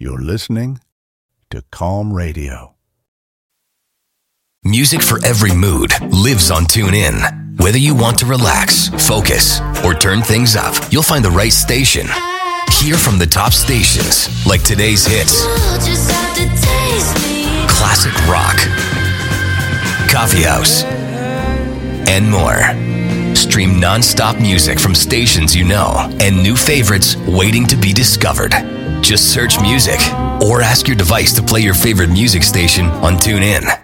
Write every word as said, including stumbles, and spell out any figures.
You're listening to Calm Radio. Music for every mood lives on TuneIn. Whether you want to relax, focus, or turn things up, you'll find the right station. Hear from the top stations, like today's hits, classic rock, coffee house, and more. Stream non-stop music from stations you know and new favorites waiting to be discovered. Just search music or ask your device to play your favorite music station on TuneIn.